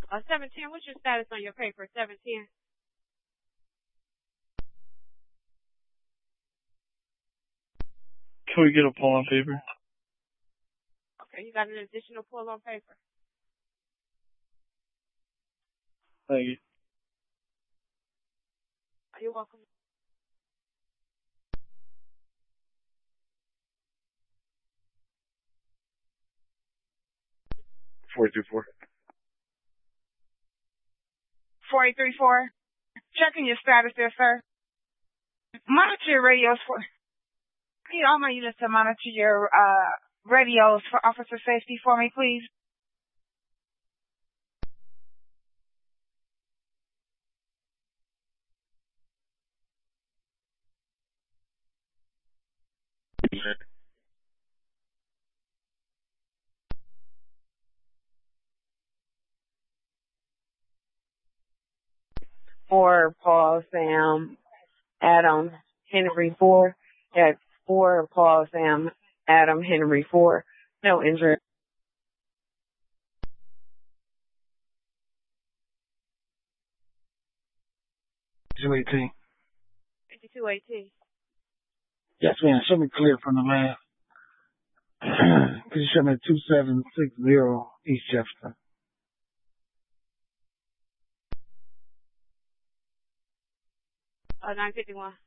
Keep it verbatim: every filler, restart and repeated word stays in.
Uh, seven ten, what's your status on your paper? seven ten. Can we get a pull on paper? Okay, you got an additional pull on paper. Thank you. You're welcome. four three four. four eight three four. Checking your status there, sir. Monitor your radios for, I need all my units to monitor your, uh, radios for officer safety for me, please. For Paul Sam Adam Henry four. That's for Paul Sam Adam Henry four. No injury. two eighteen. fifty-two eighteen. Yes, ma'am. Show me clear from the lab. Could you show me two seven six zero East Jefferson? Uh, nine fifty-one.